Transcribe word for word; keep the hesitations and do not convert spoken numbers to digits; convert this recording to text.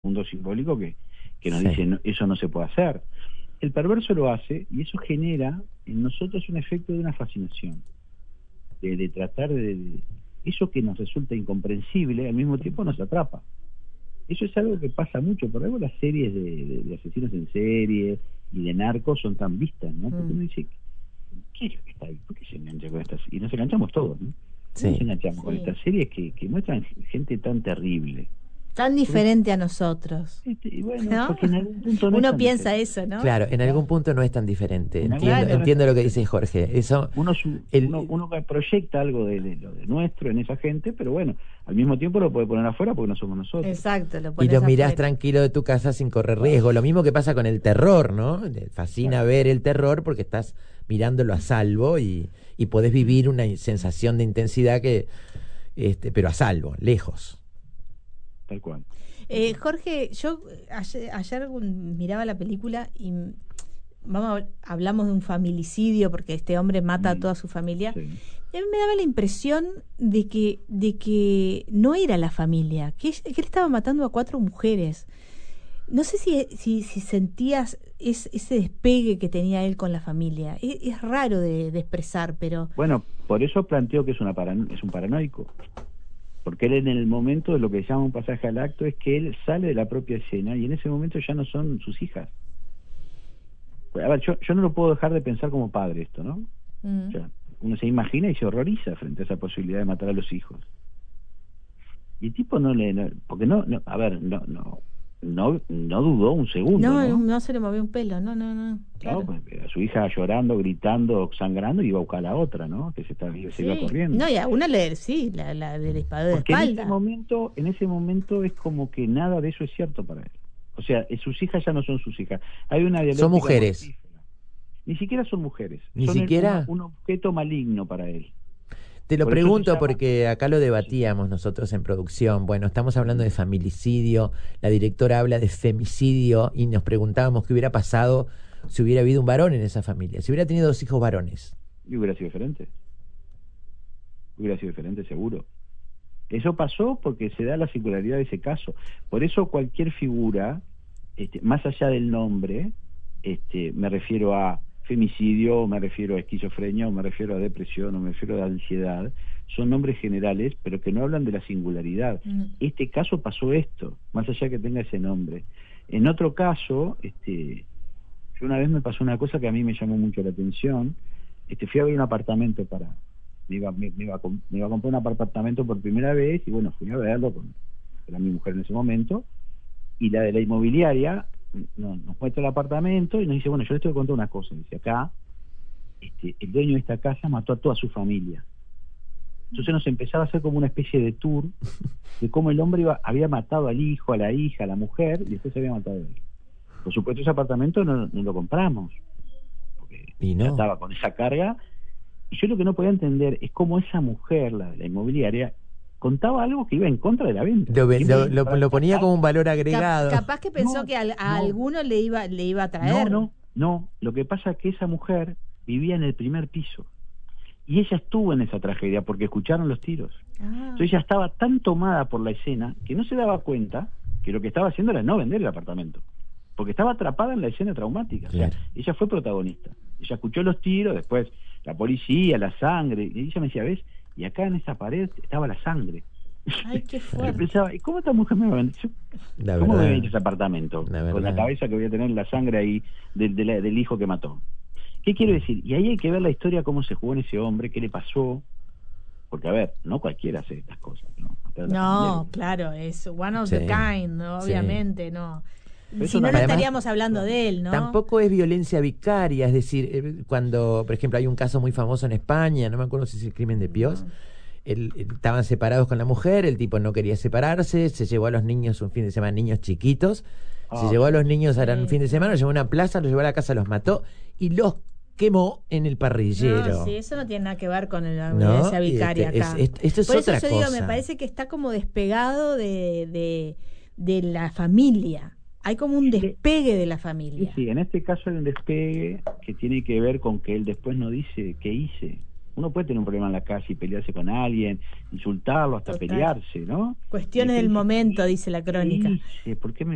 mundo simbólico que, que nos Sí. dice no, eso no se puede hacer. El perverso lo hace y eso genera en nosotros un efecto de una fascinación, de, de tratar de, de... Eso que nos resulta incomprensible, al mismo tiempo nos atrapa. Eso es algo que pasa mucho, por algo las series de, de, de asesinos en serie y de narcos son tan vistas, ¿no? Porque Mm. uno dice, ¿qué es lo que está ahí? ¿Por qué se engancha con estas? Y nos enganchamos todos, ¿no? Sí. Nos enganchamos Sí. con estas series que, que muestran gente tan terrible. Tan diferente a nosotros. Este, y bueno, ¿No? porque en algún punto no es Uno tan piensa diferente. eso, ¿no? Claro, en algún punto no es tan diferente. En algún Entiendo, punto no es entiendo tan lo que diferente. dice Jorge. Eso, Uno, su- el- uno, uno proyecta algo de, de lo de nuestro en esa gente, pero bueno, al mismo tiempo lo puede poner afuera porque no somos nosotros. Exacto, lo y pones lo mirás afuera. tranquilo de tu casa sin correr riesgo. Lo mismo que pasa con el terror, ¿no? Te fascina Claro. ver el terror porque estás mirándolo a salvo y, y podés vivir una sensación de intensidad que, este, pero a salvo, lejos. Tal cual. Eh, Jorge, yo ayer, ayer miraba la película y mm, vamos a- hablamos de un familicidio porque este hombre mata a Mm. toda su familia. Sí. Y a mí me daba la impresión de que, de que no era la familia, que, ella- que él estaba matando a cuatro mujeres. No sé si, si, si sentías es, ese despegue que tenía él con la familia. Es, es raro de, de expresar, pero... Bueno, por eso planteo que es, una parano- es un paranoico. Porque él en el momento de lo que se llama un pasaje al acto es que él sale de la propia escena y en ese momento ya no son sus hijas. A ver, yo, yo no lo puedo dejar de pensar como padre esto, ¿no? Mm. O sea, uno se imagina y se horroriza frente a esa posibilidad de matar a los hijos. Y el tipo no le... no- porque no, no... A ver, no no no no dudó un segundo, No, ¿no? no, se le movió un pelo, no, no, no. Claro. ¿No? Pues, a su hija llorando, gritando, sangrando y iba a buscar a la otra, ¿no? Que se, estaba, se Sí. iba corriendo. No, y a una le, sí, la, la, le disparó de Porque en espalda. ese momento, en ese momento es como que nada de eso es cierto para él. O sea, eh, sus hijas ya no son sus hijas. Hay una dialéctica Son mujeres. mortífera. Ni siquiera son mujeres. ¿Ni son el- siquiera? Un, un objeto maligno para él. Te lo Por eso se pregunto llama- porque acá lo debatíamos nosotros en producción. Bueno, estamos hablando de familicidio, la directora habla de femicidio y nos preguntábamos qué hubiera pasado si hubiera habido un varón en esa familia, si hubiera tenido dos hijos varones. Y hubiera sido diferente. Hubiera sido diferente, seguro. Eso pasó porque se da la singularidad de ese caso. Por eso cualquier figura, este, más allá del nombre, este, me refiero a femicidio, o me refiero a esquizofrenia, o me refiero a depresión, o me refiero a ansiedad, son nombres generales, pero que no hablan de la singularidad. Mm. Este caso pasó esto, más allá que tenga ese nombre. En otro caso, este, yo una vez me pasó una cosa que a mí me llamó mucho la atención. Este, fui a ver un apartamento para... Me iba, me, me iba, a, com- me iba a comprar un apartamento por primera vez y bueno, fui a verlo con era mi mujer en ese momento y la de la inmobiliaria no, nos muestra el apartamento y nos dice, bueno, yo les tengo que contar una cosa. Dice, acá este, el dueño de esta casa mató a toda su familia. Entonces nos empezaba a hacer como una especie de tour de cómo el hombre iba, había matado al hijo, a la hija, a la mujer y después se había matado a él. Por supuesto ese apartamento no, no lo compramos porque Y ya no. estaba con esa carga. Y yo lo que no podía entender es cómo esa mujer, la de la inmobiliaria, contaba algo que iba en contra de la venta. Lo, ve- ¿Qué lo- me- lo- lo ponía como un valor Cap- agregado. capaz que pensó No, que al- a no. alguno le iba, le iba a No, traer. no, no. Lo que pasa es que esa mujer vivía en el primer piso. Y ella estuvo en esa tragedia porque escucharon los tiros. Ah. Entonces ella estaba tan tomada por la escena que no se daba cuenta que lo que estaba haciendo era no vender el apartamento. Porque estaba atrapada en la escena traumática. O sea, Claro. ella fue protagonista. Ella escuchó los tiros, después la policía, la sangre. Y ella me decía, ¿ves? Y acá en esa pared estaba la sangre. Ay, qué Yo fuerte. pensaba, ¿y cómo esta mujer me va a vender? Yo, La ¿Cómo me verdad. vende ese apartamento? La Con la verdad. cabeza que voy a tener la sangre ahí del, de la- del hijo que mató. ¿Qué quiero decir? Y ahí hay que ver la historia, cómo se jugó en ese hombre, qué le pasó. Porque, a ver, no cualquiera hace estas cosas, ¿no? Matar a la No, familia. claro, es one of Sí. the kind, ¿no? Sí. Obviamente, no. Pero Si eso no, no además- estaríamos hablando de él, ¿no? Tampoco es violencia vicaria, es decir, eh, cuando, por ejemplo, hay un caso muy famoso en España, no me acuerdo si es el crimen de Pios, el- el- estaban separados con la mujer, el tipo no quería separarse, se llevó a los niños un fin de semana, niños chiquitos, se Ah, llevó a los niños a un sí. fin de semana, los llevó a una plaza, los llevó a la casa, los mató y los quemó en el parrillero. No, sí, eso no tiene nada que ver con la ¿No? violencia Y vicaria este, acá. es- es- esto es Por otra eso yo digo, cosa. me parece que está como despegado de, de, de la familia. Hay como un despegue de la Sí, familia. sí, en este caso hay un despegue que tiene que ver con que él después no dice qué hice. Uno puede tener un problema en la calle y pelearse con alguien, insultarlo, hasta Total. pelearse, ¿no? Cuestiones Y del después dice, momento, dice la ¿qué crónica. hice? ¿Por qué me